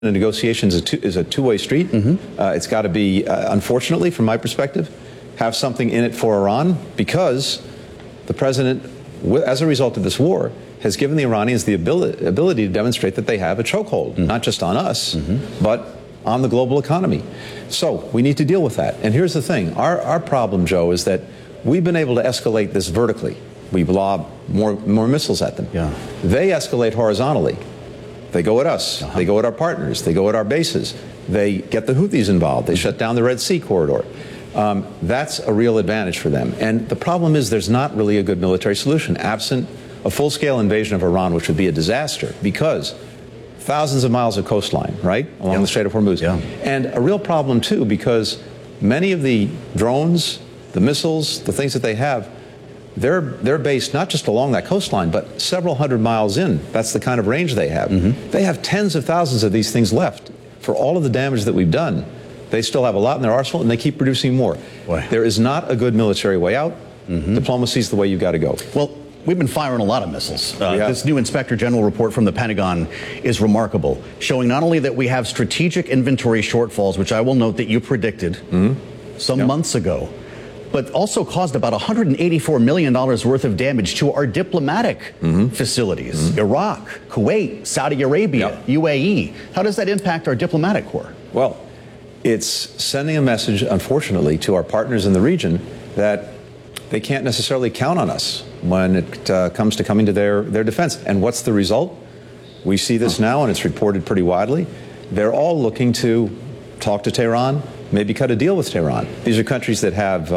The negotiations is a two-way street. It's got to be, unfortunately, from my perspective, have something in it for Iran, because the president, as a result of this war, has given the Iranians the ability to demonstrate that they have a chokehold, not just on us, but on the global economy. So we need to deal with that. And here's the thing. Our problem, Joe, is that we've been able to escalate this vertically. We lob more missiles at them. Yeah. They escalate horizontally. They go at us. They go at our partners. They go at our bases. They get the Houthis involved. They shut down the Red Sea corridor. That's a real advantage for them. And the problem is there's not really a good military solution, absent a full-scale invasion of Iran, which would be a disaster, because thousands of miles of coastline, right, along the Strait of Hormuz. Yeah. And a real problem, too, because many of the drones, the missiles, the things that they have, they're based not just along that coastline, but several hundred miles in. That's the kind of range they have. They have tens of thousands of these things left. For all of the damage that we've done, they still have a lot in their arsenal, and they keep producing more. Boy. There is not a good military way out. Diplomacy is the way you've got to go. Well, we've been firing a lot of missiles. This new Inspector General report from the Pentagon is remarkable, showing not only that we have strategic inventory shortfalls, which I will note that you predicted some months ago, but also caused about $184 million worth of damage to our diplomatic facilities. Iraq, Kuwait, Saudi Arabia, UAE. How does that impact our diplomatic corps? Well, it's sending a message, unfortunately, to our partners in the region that they can't necessarily count on us when it comes to coming to their defense. And what's the result? We see this now, and it's reported pretty widely. They're all looking to talk to Tehran, maybe cut a deal with Tehran. These are countries that have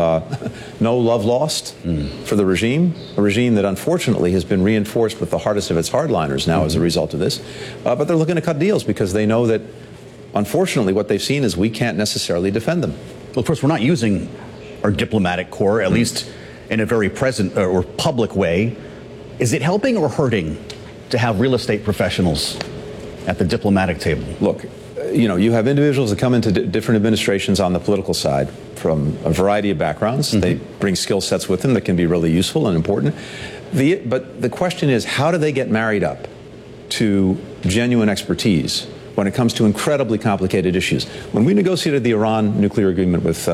no love lost for the regime, a regime that unfortunately has been reinforced with the hardest of its hardliners now as a result of this. But they're looking to cut deals because they know that, unfortunately, what they've seen is we can't necessarily defend them. Well, of course, we're not using our diplomatic corps, at least in a very present or public way. Is it helping or hurting to have real estate professionals at the diplomatic table? Look, you know, you have individuals that come into different administrations on the political side from a variety of backgrounds. They bring skill sets with them that can be really useful and important. But the question is, how do they get married up to genuine expertise when it comes to incredibly complicated issues? When we negotiated the Iran nuclear agreement with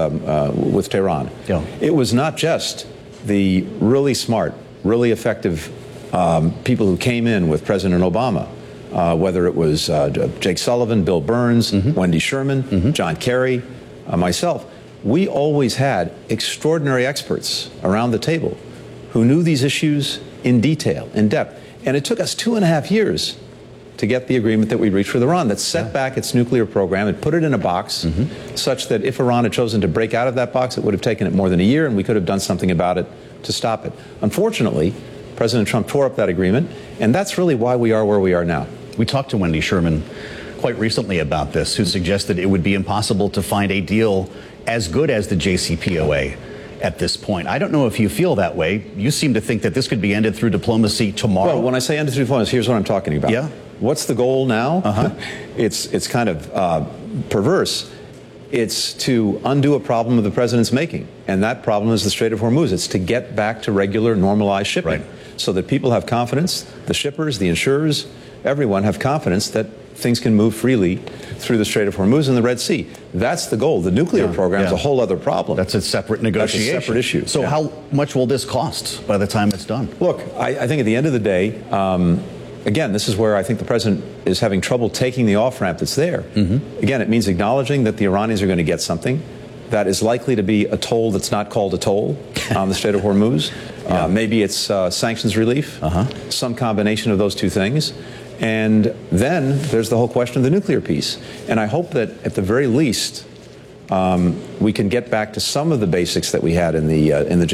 Tehran, it was not just the really smart, really effective people who came in with President Obama, whether it was Jake Sullivan, Bill Burns, Wendy Sherman, John Kerry, myself. We always had extraordinary experts around the table who knew these issues in detail, in depth. And it took us 2.5 years to get the agreement that we reached with Iran that set back its nuclear program and put it in a box such that if Iran had chosen to break out of that box, it would have taken it more than a year, and we could have done something about it to stop it. Unfortunately, President Trump tore up that agreement, and that's really why we are where we are now. We talked to Wendy Sherman quite recently about this, who suggested it would be impossible to find a deal as good as the JCPOA at this point. I don't know if you feel that way. You seem to think that this could be ended through diplomacy tomorrow. Well, when I say ended through diplomacy, here's what I'm talking about. Yeah. What's the goal now? It's kind of perverse. It's to undo a problem that the president's making, and that problem is the Strait of Hormuz. It's to get back to regular, normalized shipping, so that people have confidence, the shippers, the insurers, everyone have confidence that things can move freely through the Strait of Hormuz and the Red Sea. That's the goal. The nuclear program is a whole other problem. That's a separate negotiation. That's a separate issue. So how much will this cost by the time it's done? Look, I think at the end of the day, again, this is where I think the president is having trouble taking the off-ramp that's there. Again, it means acknowledging that the Iranians are going to get something that is likely to be a toll that's not called a toll on the Strait of Hormuz. Maybe it's sanctions relief, some combination of those two things. And then there's the whole question of the nuclear piece. And I hope that at the very least, we can get back to some of the basics that we had in the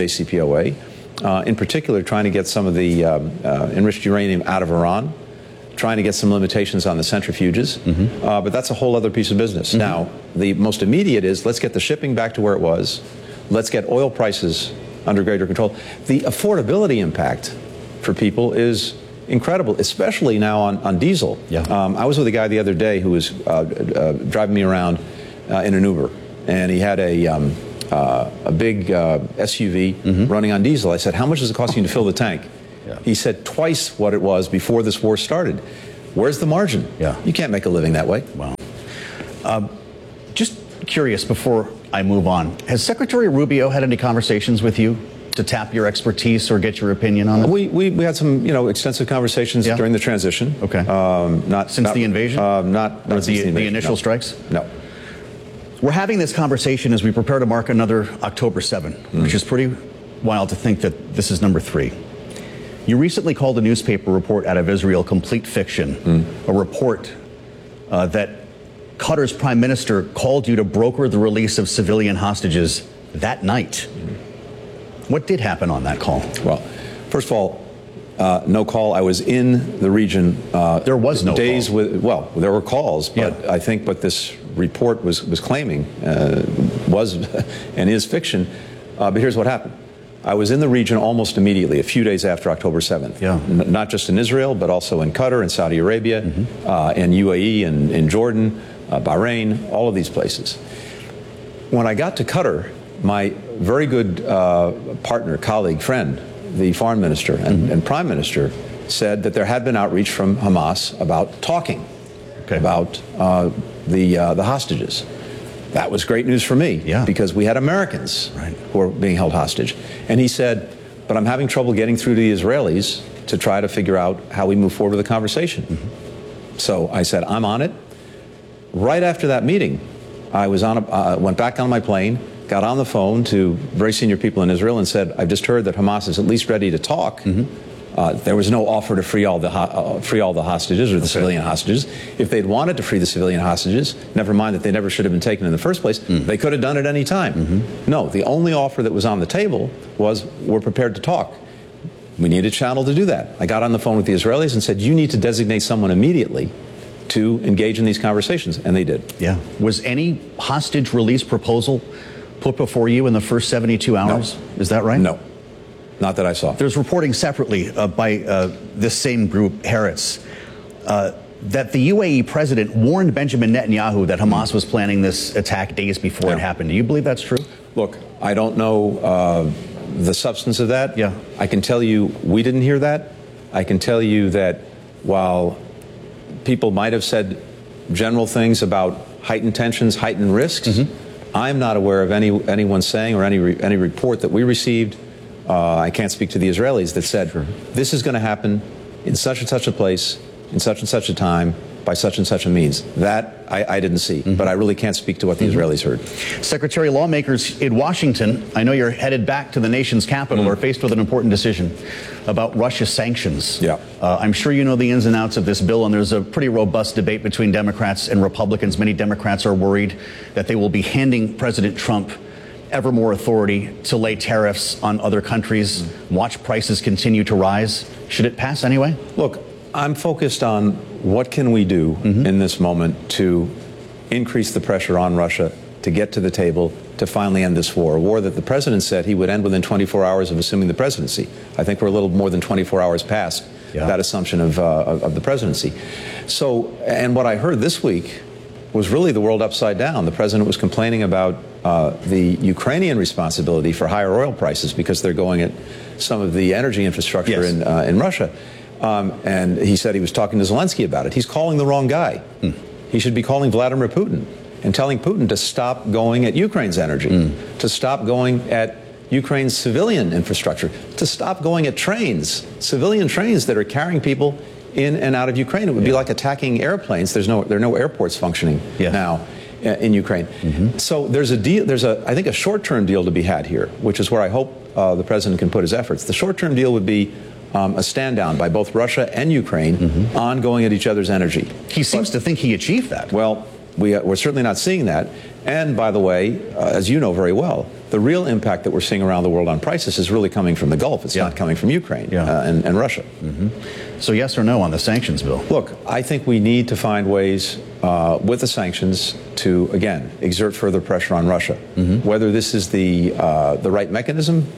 JCPOA. In particular, trying to get some of the enriched uranium out of Iran, trying to get some limitations on the centrifuges. But that's a whole other piece of business. Now, the most immediate is let's get the shipping back to where it was. Let's get oil prices under greater control. The affordability impact for people is incredible, especially now on diesel. I was with a guy the other day who was driving me around in an Uber, and he had a big SUV running on diesel. I said, how much does it cost you to fill the tank? He said twice what it was before this war started. Where's the margin? Yeah. You can't make a living that way. Wow. Just curious, before I move on, has Secretary Rubio had any conversations with you to tap your expertise or get your opinion on it? We had some extensive conversations during the transition. Okay. Not since the invasion. Not since the invasion, initial strikes. No. We're having this conversation as we prepare to mark another October 7, which is pretty wild to think that this is number 3. You recently called a newspaper report out of Israel complete fiction, a report that Qatar's prime minister called you to broker the release of civilian hostages that night. What did happen on that call? Well, first of all, no call. I was in the region. There was no days call. Well, there were calls, but I think what this report was claiming was and is fiction. But here's what happened. I was in the region almost immediately, a few days after October 7th. Yeah. Not just in Israel, but also in Qatar and Saudi Arabia, and UAE and in Jordan, Bahrain, all of these places. When I got to Qatar, my very good partner, colleague, friend, the foreign minister and prime minister, said that there had been outreach from Hamas about talking about the hostages. That was great news for me because we had Americans who were being held hostage. And he said, but I'm having trouble getting through to the Israelis to try to figure out how we move forward with the conversation. So I said, I'm on it. Right after that meeting, I was went back on my plane, got on the phone to very senior people in Israel and said, I've just heard that Hamas is at least ready to talk. There was no offer to free all the hostages or the civilian hostages. If they'd wanted to free the civilian hostages, never mind that they never should have been taken in the first place, they could have done it any time. No, the only offer that was on the table was we're prepared to talk. We need a channel to do that. I got on the phone with the Israelis and said, you need to designate someone immediately to engage in these conversations, and they did. Yeah. Was any hostage release proposal put before you in the first 72 hours? No. Is that right? No. Not that I saw. There's reporting separately by this same group, Haaretz, that the UAE president warned Benjamin Netanyahu that Hamas was planning this attack days before it happened. Do you believe that's true? Look, I don't know the substance of that. Yeah. I can tell you we didn't hear that. I can tell you that while people might have said general things about heightened tensions, heightened risks, I'm not aware of anyone saying or any report that we received. I can't speak to the Israelis that said this is going to happen in such and such a place, in such and such a time, by such and such a means. That I didn't see, but I really can't speak to what the Israelis heard. Secretary, lawmakers in Washington, I know you're headed back to the nation's capital, are faced with an important decision about Russia sanctions. Yeah. I'm sure you know the ins and outs of this bill, and there's a pretty robust debate between Democrats and Republicans. Many Democrats are worried that they will be handing President Trump ever more authority to lay tariffs on other countries, watch prices continue to rise. Should it pass anyway? Look, I'm focused on what can we do in this moment to increase the pressure on Russia to get to the table to finally end this war, a war that the president said he would end within 24 hours of assuming the presidency. I think we're a little more than 24 hours past that assumption of the presidency. So, and what I heard this week was really the world upside down. The president was complaining about the Ukrainian responsibility for higher oil prices because they're going at some of the energy infrastructure in Russia. And he said he was talking to Zelensky about it. He's calling the wrong guy. He should be calling Vladimir Putin and telling Putin to stop going at Ukraine's energy, to stop going at Ukraine's civilian infrastructure, to stop going at trains, civilian trains that are carrying people in and out of Ukraine. It would be like attacking airplanes. There are no airports functioning now in Ukraine. So there's a deal. I think a short-term deal to be had here, which is where I hope the president can put his efforts. The short-term deal would be a stand down by both Russia and Ukraine on going at each other's energy. He seems to think he achieved that. Well, we're certainly not seeing that. And by the way, as you know very well, the real impact that we're seeing around the world on prices is really coming from the Gulf. It's not coming from Ukraine and Russia. So yes or no on the sanctions bill? Look, I think we need to find ways with the sanctions to, again, exert further pressure on Russia. Whether this is the right mechanism,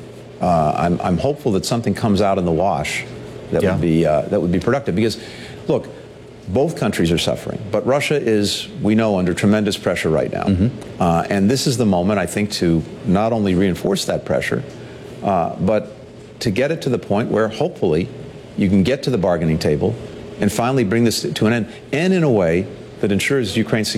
I'm hopeful that something comes out in the wash that would be productive. Because, look, both countries are suffering, but Russia is, we know, under tremendous pressure right now. And this is the moment, I think, to not only reinforce that pressure, but to get it to the point where hopefully you can get to the bargaining table and finally bring this to an end, and in a way that ensures Ukraine's